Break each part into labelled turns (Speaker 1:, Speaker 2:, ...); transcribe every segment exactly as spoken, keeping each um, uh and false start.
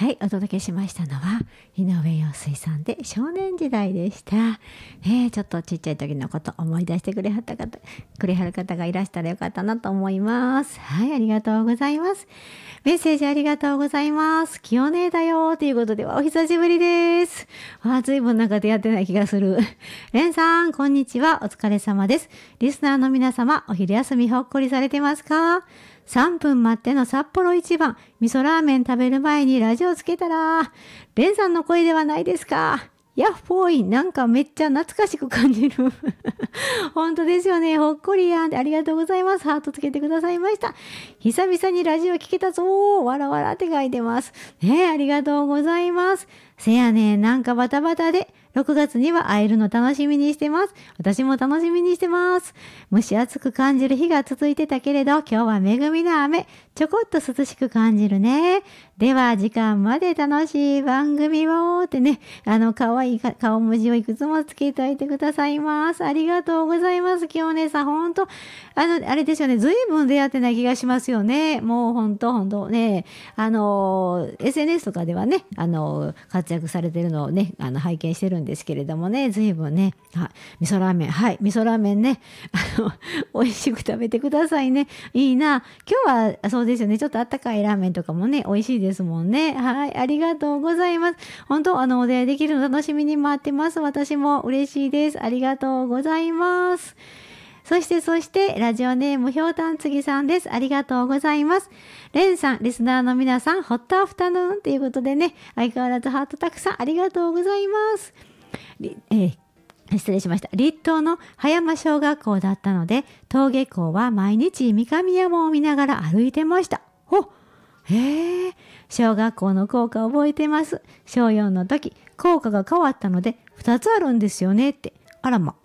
Speaker 1: はい、お届けしましたのは井上陽水さんで少年時代でした。ね、ちょっとちっちゃい時のこと思い出してくれはった方、くれはる方がいらしたらよかったなと思います。はい、ありがとうございます。メッセージありがとうございます。清音だよということではお久しぶりです。あ、ずいぶんなんか出会ってない気がする。レンさん、こんにちは。お疲れ様です。リスナーの皆様、お昼休みほっこりされてますか？さんぷん待っての札幌一番、味噌ラーメン食べる前にラジオつけたら、レンさんの声ではないですか。やっほーい、なんかめっちゃ懐かしく感じる。本当ですよね。ほっこりやん。ありがとうございます。ハートつけてくださいました。久々にラジオ聞けたぞー。わらわらって書いてます。ねえ、ありがとうございます。せやねん、なんかバタバタで、ろくがつには会えるの楽しみにしてます。私も楽しみにしてます。蒸し暑く感じる日が続いてたけれど、今日は恵みの雨。ちょこっと涼しく感じるね。では、時間まで楽しい番組をってね、あの、かわいい顔文字をいくつもつけといてくださいます。ありがとうございます。清音さん、ほんと、あの、あれですよね、ずいぶん出会ってない気がしますよね。もうほんとほんとね、あの、エスエヌエス とかではね、あの、活躍されてるのをね、あの、拝見してるんですけれどもね、ずいぶんね、はい、味噌ラーメン、はい、味噌ラーメンね、あの、美味しく食べてくださいね。いいな。今日は、そうですよね、ちょっとあったかいラーメンとかもね、美味しいですもんね。はい、ありがとうございます。本当、あの、お出会いできるの楽しみに待ってます。私も嬉しいです。ありがとうございます。そして、そして、ラジオネームひょうたんつぎさんです。ありがとうございます。レンさん、リスナーの皆さん、ホットアフタヌーンということでね、相変わらずハートたくさんありがとうございます。えー失礼しました。立東の葉山小学校だったので、登下校は毎日三上山を見ながら歩いてました。ほへえ、小学校の校歌を覚えてます。小よんの時、校歌が変わったので、ふたつあるんですよねって。あらま。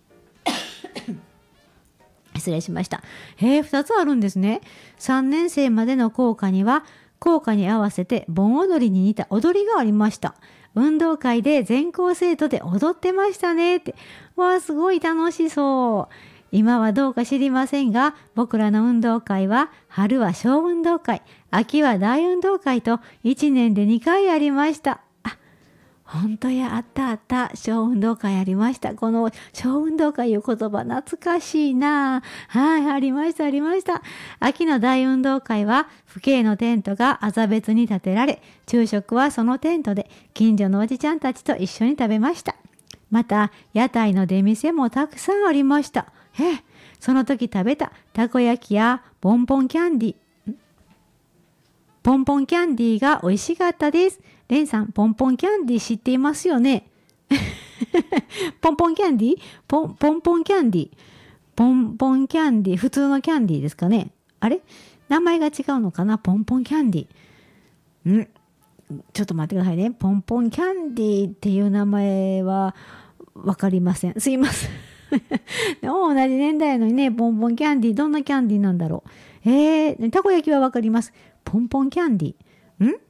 Speaker 1: 失礼しました。へえ、ふたつあるんですね。さんねん生までの校歌には、校歌に合わせて盆踊りに似た踊りがありました。運動会で全校生徒で踊ってましたねって。わあ、すごい楽しそう。今はどうか知りませんが、僕らの運動会は、春は小運動会、秋は大運動会といちねんでにかいありました。あ、本当や、あったあった。小運動会ありました。この小運動会いう言葉懐かしいな。はい、ありました、ありました。秋の大運動会は、府警のテントが朝別に建てられ、昼食はそのテントで近所のおじちゃんたちと一緒に食べました。また、屋台の出店もたくさんありました。え、その時食べたたこ焼きやポンポンキャンディ、ポンポンキャンディが美味しかったです。レンさん、ポンポンキャンディ知っていますよね。ポンポンキャンディポン、ポンポンキャンディ。ポンポンキャンディ。普通のキャンディですかね。あれ名前が違うのかな。ポンポンキャンディ。んちょっと待ってくださいね。ポンポンキャンディっていう名前はわかりません。すいません。同じ年代のにね、ポンポンキャンディ。どんなキャンディなんだろう。えー、たこ焼きはわかります。ポンポンキャンディ。ん